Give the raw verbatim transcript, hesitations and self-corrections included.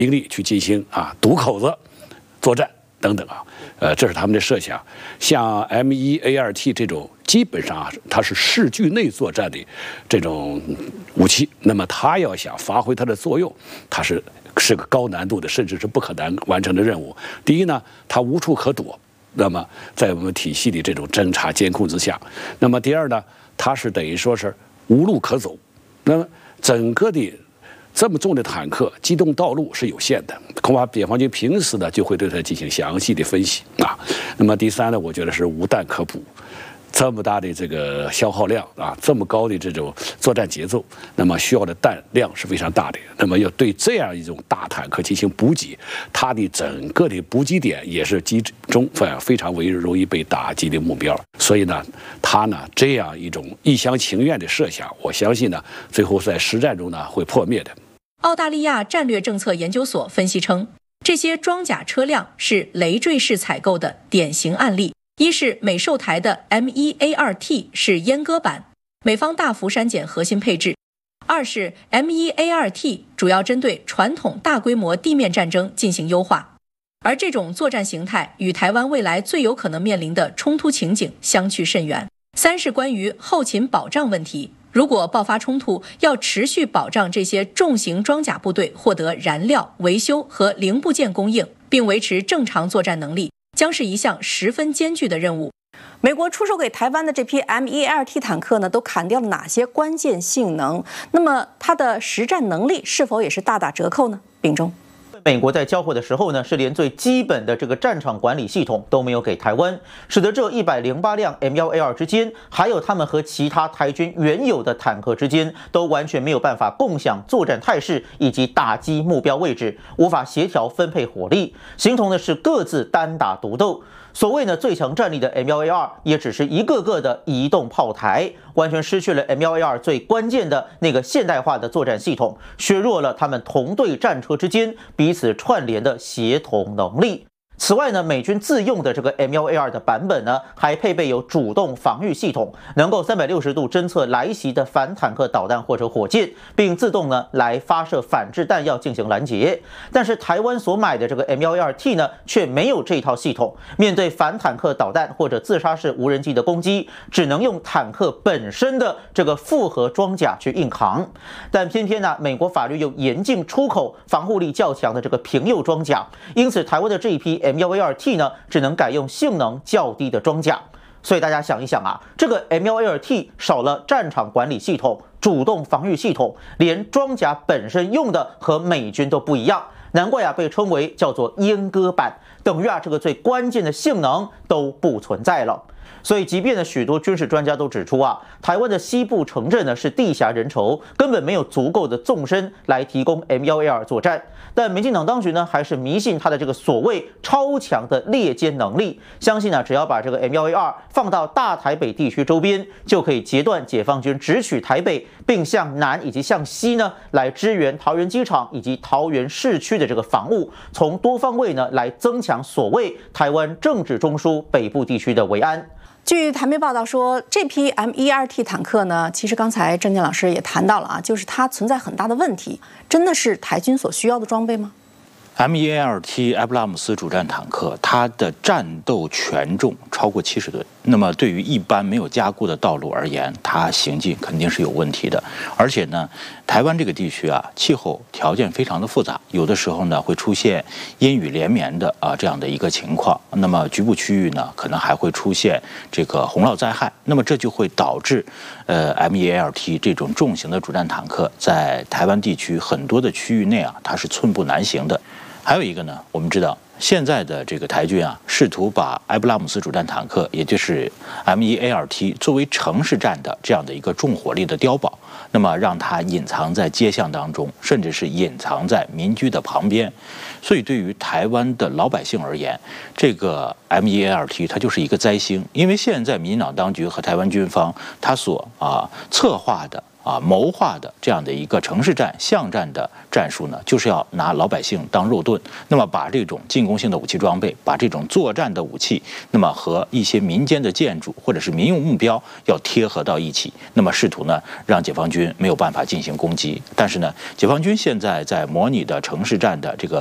兵力去进行啊堵口子作战等等啊，呃，这是他们的设想。像 M 一 A 二 T 这种，基本上啊它是视距内作战的这种武器，那么它要想发挥它的作用，它是是个高难度的，甚至是不可能完成的任务。第一呢，它无处可躲。那么，在我们体系的这种侦察监控之下，那么第二呢，它是等于说是无路可走。那么整个的这么重的坦克，机动道路是有限的，恐怕解放军平时呢就会对它进行详细的分析啊。那么第三呢，我觉得是无弹可补。这么大的这个消耗量啊，这么高的这种作战节奏，那么需要的弹量是非常大的。那么要对这样一种大坦克进行补给，它的整个的补给点也是集中非常为容易被打击的目标。所以呢，它呢这样一种一厢情愿的设想，我相信呢，最后在实战中呢会破灭的。 澳大利亚战略政策研究所分析称，这些装甲车辆是累赘式采购的典型案例。一是美售台的 M 一 A 二 T 是阉割版，美方大幅删减核心配置；二是 M 一 A 二 T 主要针对传统大规模地面战争进行优化，而这种作战形态与台湾未来最有可能面临的冲突情景相去甚远。三是关于后勤保障问题，如果爆发冲突，要持续保障这些重型装甲部队获得燃料、维修和零部件供应，并维持正常作战能力，将是一项十分艰巨的任务。 美国出售给台湾的这批 M 一 A 二 T 坦克呢，都砍掉了哪些关键性能？那么它的实战能力是否也是大打折扣呢？秉忠。 美国在交货的时候呢，是连最基本的这个战场管理系统都没有给台湾，使得这一百零八辆 M 一 A 二 之间，还有他们和其他台军原有的坦克之间，都完全没有办法共享作战态势以及打击目标位置，无法协调分配火力，形同的是各自单打独斗。所谓呢最强战力的 M 一 A 二 也只是一个个的移动炮台，完全失去了 M 一 A 二 最关键的那个现代化的作战系统，削弱了他们同队战车之间彼此串联的协同能力。此外呢，美军自用的这个 M 一 A 二 的版本呢，还配备有主动防御系统，能够三百六十度侦测来袭的反坦克导弹或者火箭，并自动呢来发射反制弹药进行拦截。但是台湾所买的这个 M 一 A 二 T 呢，却没有这套系统，面对反坦克导弹或者自杀式无人机的攻击，只能用坦克本身的这个复合装甲去硬扛。但偏偏呢，美国法律又严禁出口防护力较强的这个平右装甲，因此台湾的这一批 M 一 A 二 T 呢，只能改用性能较低的装甲。所以大家想一想啊，这个 M 一 A 二 T 少了战场管理系统、主动防御系统，连装甲本身用的和美军都不一样，难怪啊被称为叫做阉割版，等于啊这个最关键的性能都不存在了。所以，即便呢许多军事专家都指出啊，台湾的西部城镇呢是地狭人稠，根本没有足够的纵深来提供 M 一 A 二 作战。但民进党当局呢还是迷信他的这个所谓超强的猎歼能力，相信呢只要把这个 M 一 A 二 放到大台北地区周边，就可以截断解放军直取台北，并向南以及向西呢来支援桃园机场以及桃园市区的这个防务，从多方位呢来增强所谓台湾政治中枢北部地区的维安。 据台媒报道说，这批 M 一 A 二 T 坦克呢，其实刚才郑健老师也谈到了啊，就是它存在很大的问题，真的是台军所需要的装备吗？ M 一 A 二 T 埃布拉姆斯主战坦克，它的战斗权重超过七十吨。那么对于一般没有加固的道路而言，它行进肯定是有问题的。而且呢，台湾这个地区啊，气候条件非常的复杂，有的时候呢会出现阴雨连绵的啊这样的一个情况。那么局部区域呢，可能还会出现这个洪涝灾害。那么这就会导致，呃 M 一 A 二 T 这种重型的主战坦克在台湾地区很多的区域内啊，它是寸步难行的。还有一个呢，我们知道现在的这个台军啊，试图把埃布拉姆斯主战坦克，也就是 M 一 A 二 T 作为城市战的这样的一个重火力的碉堡，那么让它隐藏在街巷当中，甚至是隐藏在民居的旁边。所以对于台湾的老百姓而言，这个 M 一 A 二 T 它就是一个灾星，因为现在民进党当局和台湾军方他所啊策划的啊谋划的这样的一个城市战、巷战的战术呢，就是要拿老百姓当肉盾，那么把这种进攻性的武器装备，把这种作战的武器，那么和一些民间的建筑或者是民用目标要贴合到一起，那么试图呢让解放军没有办法进行攻击。但是呢，解放军现在在模拟的城市战的这个